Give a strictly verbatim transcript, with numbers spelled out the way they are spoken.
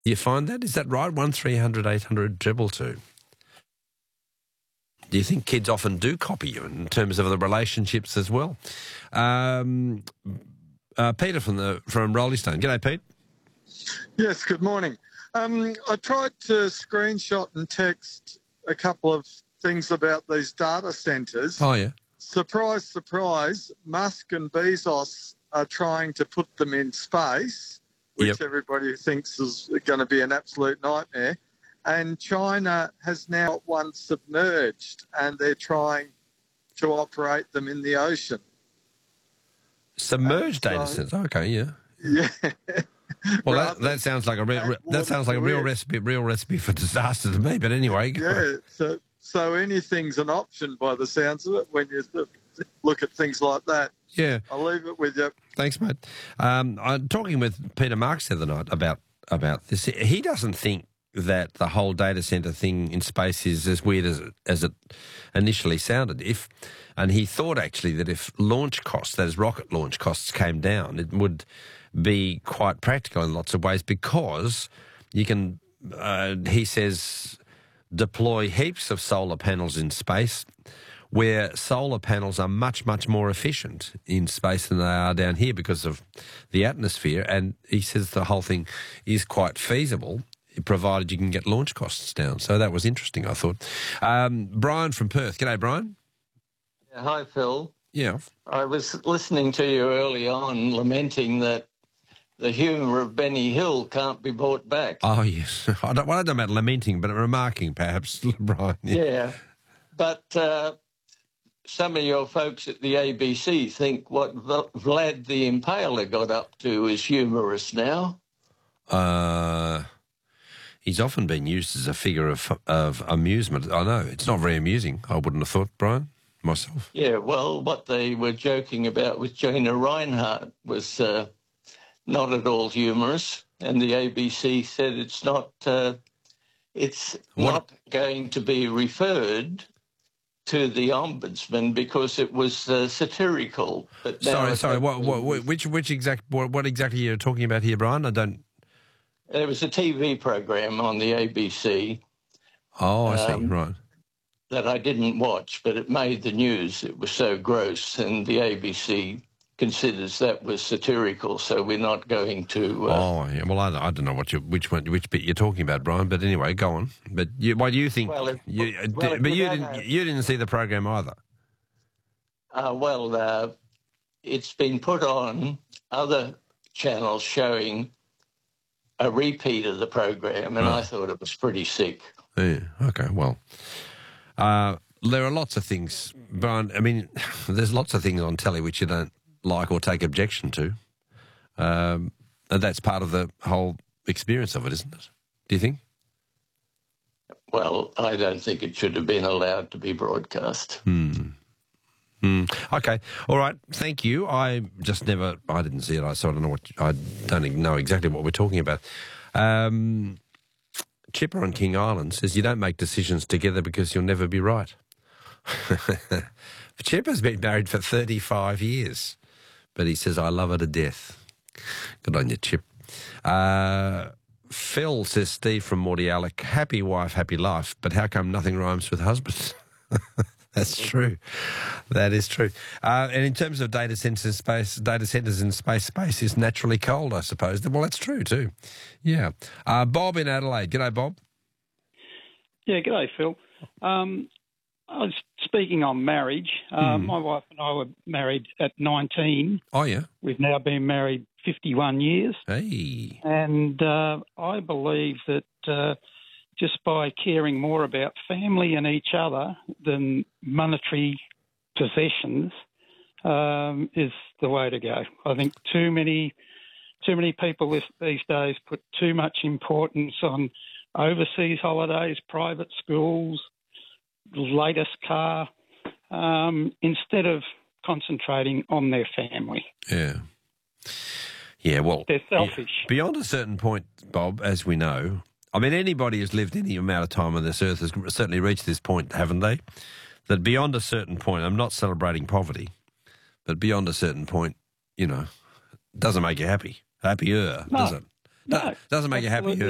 You find that? Is that right? One three hundred eight hundred two two. Do you think kids often do copy you in terms of the relationships as well? Um, uh, Peter from the from Rolling Stone. G'day, Pete. Yes, good morning. Um, I tried to screenshot and text a couple of things about these data centres. Oh, yeah. Surprise, surprise, Musk and Bezos are trying to put them in space, which Yep. everybody thinks is going to be an absolute nightmare. And China has now got one submerged, and they're trying to operate them in the ocean. Submerged And data so- centers. Okay, yeah. Yeah. Well, that, Rather that sounds like a real than that sounds like a real water. recipe, real recipe for disaster to me. But anyway, go on. Yeah, so so anything's an option by the sounds of it when you th- look at things like that. yeah. I'll leave it with you. Thanks, mate. Um, I'm talking with Peter Marks the other night about about this. He doesn't think that the whole data center thing in space is as weird as it, as it initially sounded. If and he thought actually that if launch costs, that is rocket launch costs, came down, it would be quite practical in lots of ways because you can. Uh, he says deploy heaps of solar panels in space, where solar panels are much, much more efficient in space than they are down here because of the atmosphere. And he says the whole thing is quite feasible, provided you can get launch costs down. So that was interesting, I thought. Um, Brian from Perth. G'day, Brian. Yeah, hi, Phil. Yeah. I was listening to you early on lamenting that the humour of Benny Hill can't be brought back. Oh, yes. I don't, well, I don't know about lamenting, but remarking, perhaps, Brian. Yeah. Yeah, but uh, some of your folks at the A B C think what V- Vlad the Impaler got up to is humorous now. Uh, he's often been used as a figure of of amusement. I know. It's not very amusing, I wouldn't have thought, Brian, myself. Yeah, well, what they were joking about with Gina Reinhardt was uh, not at all humorous, and the A B C said it's not. Uh, it's What- not going to be referred to the ombudsman because it was uh, satirical. But now Sorry, it's sorry. What, actually- what, what- which, which exact, what, what exactly are you talking about here, Brian? I don't. There was a T V program on the A B C Oh, I see. Um, Right. that I didn't watch, but it made the news. It was so gross, and the A B C considers that was satirical, so we're not going to... Uh, Oh, yeah. Well, I, I don't know what you, which one, which bit you're talking about, Brian. But anyway, go on. But you, why do you think? Well, it- you, uh, well, it but you could didn't. have- You didn't see the program either. Uh, well, uh, it's been put on other channels showing a repeat of the program, and I thought it was pretty sick. Yeah. Okay. Well, uh, there are lots of things, Brian. I mean, there's lots of things on telly which you don't like or take objection to, um, and that's part of the whole experience of it, isn't it? Do you think? Well, I don't think it should have been allowed to be broadcast. Mm. Okay. All right. Thank you. I just never, I didn't see it. I so I don't know what, I don't even know exactly what we're talking about. Um, Chipper on King Island says you don't make decisions together because you'll never be right. Chipper's been married for thirty-five years, but he says, I love her to death. Good on you, Chip. Uh, Phil says, Steve from Morty Alec, happy wife, happy life, but how come nothing rhymes with husband? That's true. That is true. Uh, and in terms of data centers in space, data centers in space, space is naturally cold, I suppose. Well, that's true too. Yeah. Uh, Bob in Adelaide. G'day, Bob. Yeah, g'day, Phil. Um, I was speaking on marriage. Uh, Hmm. My wife and I were married at nineteen. Oh, yeah. We've now been married fifty-one years. Hey. And uh, I believe that uh, just by caring more about family and each other than monetary possessions um, is the way to go. I think too many too many people this, these days put too much importance on overseas holidays, private schools, latest car, um, instead of concentrating on their family. Yeah. Yeah, well, They're selfish. yeah, beyond a certain point, Bob, as we know, I mean, anybody who's lived any amount of time on this earth has certainly reached this point, haven't they? That beyond a certain point, I'm not celebrating poverty, but beyond a certain point, you know, doesn't make you happy. Happier, No, does it? no, doesn't make you happier. absolutely